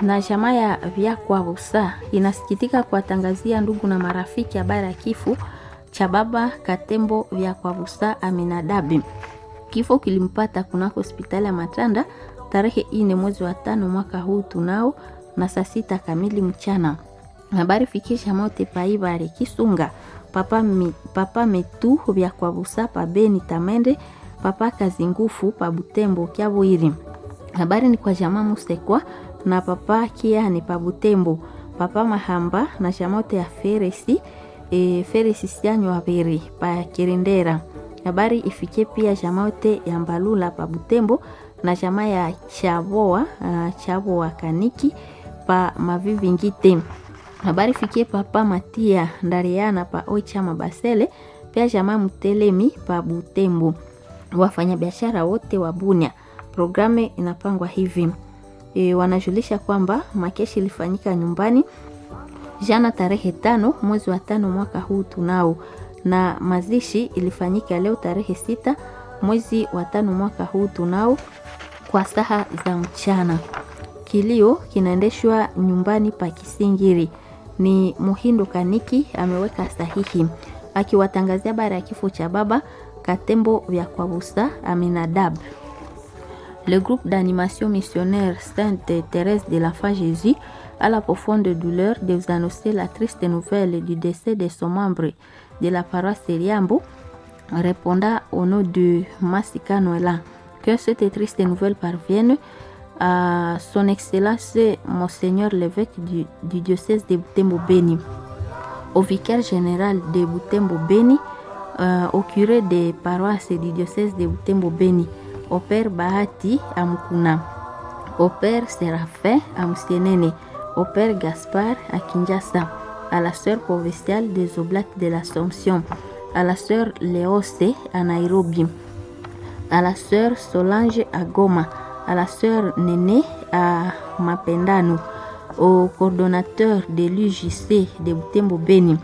na jamaa ya Vyakwabusa inasikitika kuwatangazia ndugu na marafiki habari ya kifo cha baba Katembo Vyakwabusa Aminadabi. Kifo kilimpata kunako hospitali ya Matanda tarehe 4 mwezi wa 5 mwaka huu tunao na saa 6 kamili mchana. Habari fikisha mote paibare Kisunga, papa Metu Vyakwabusa pa Beni Tamende, papa Kazingufu pa Butembo Kyabwiri. Habari ni kwa jamaa Musekwa na papa Kia ni pa Butembo, papa Mahamba na jamote ya Feresi Sianyo Abiri pa Kirindera. Habari ifike pia jamote ya Mbalula pa Butembo na jamaa ya Chaboa Kaniki pa Mavivi Ngite. Habari fikie papa Matia Ndariana pa Oicha Mabasele, pia jamaa Mutelemi pa Butembo. Wafanya biashara wote wa Bunia. Programe inapangwa hivi. Wanajulisha kwamba makeshi ilifanyika nyumbani jana tarehe 5 mwezi wa 5 mwaka huu tunao, na mazishi ilifanyika leo tarehe 6 mwezi wa 5 mwaka huu tunao kwa saa za mchana. Kilio kinaendeshwa nyumbani pa Kisingiri. Ni Muhindo Kaniki ameweka sahihi akiwatangazia habari ya kifo cha baba Katembo Vyakwabusa Aminadab. Le groupe d'animation missionnaire Sainte Thérèse de l'Enfant Jésus a la profonde douleur de vous annoncer la triste nouvelle du décès de son membre de la paroisse Riambo, répondant au nom de Massika Noëlla. Que cette triste nouvelle parvienne à son Excellence Monseigneur l'évêque du diocèse de Butembo Beni, au vicaire général de Butembo Beni, au curé des paroisses du diocèse de Butembo Beni, au père Bahati Amkuna, au père Séraphin Amsienene, au père Gaspard à Kinshasa, à la sœur provinciale des Oblates de l'Assomption, à la sœur Léosé à Nairobi, à la sœur Solange à Goma, à la sœur Néné à Mapendano, au coordonnateur de l'UJC de Butembo Beni,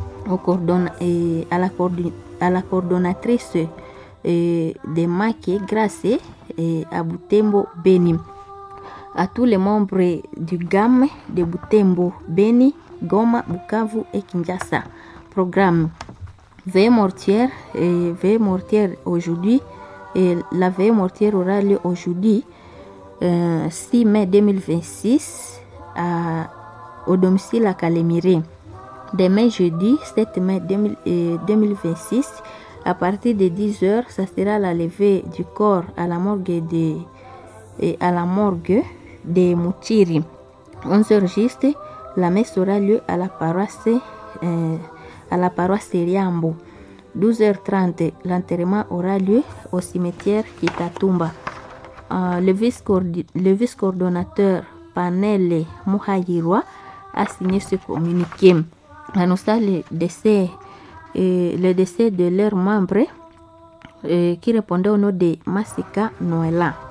à la coordonnatrice de Make Grace à Butembo Beni, à tous les membres du GAM de Butembo Beni, Goma, Bukavu et Kinshasa. Programme veille mortière aujourd'hui, et la veille mortière aura lieu aujourd'hui 6 mai 2026 au domicile à Calémiré. Demain jeudi 7 mai 2026 à partir de 10h, ça sera la levée du corps à la morgue de Moutiri. 11h juste, la messe aura lieu à la paroisse Riambo. 12h30, l'enterrement aura lieu au cimetière Kitatumba. Le vice-coordonnateur Panele Muhayirwa a signé ce communiqué. Annonçant le décès de leurs membres qui répondaient au nom de Massika Noëlla.